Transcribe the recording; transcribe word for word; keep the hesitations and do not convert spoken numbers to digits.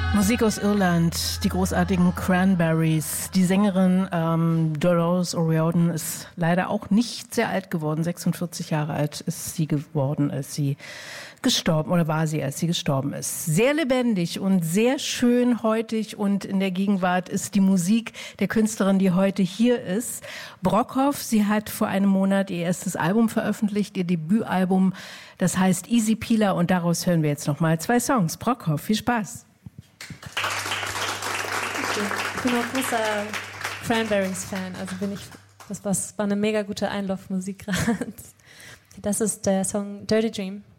Musik aus Irland, die großartigen Cranberries. Die Sängerin ähm, Dolores O'Riordan ist leider auch nicht sehr alt geworden. sechsundvierzig Jahre alt ist sie geworden, als sie gestorben, oder war sie, als sie gestorben ist. Sehr lebendig und sehr schön heutig, und in der Gegenwart ist die Musik der Künstlerin, die heute hier ist. Brockhoff, sie hat vor einem Monat ihr erstes Album veröffentlicht, ihr Debütalbum, das heißt Easy Peeler, und daraus hören wir jetzt nochmal zwei Songs. Brockhoff, viel Spaß. Ich bin auch großer Cranberries-Fan, also bin ich, das war eine mega gute Einlaufmusik gerade. Das ist der Song Dirty Dream.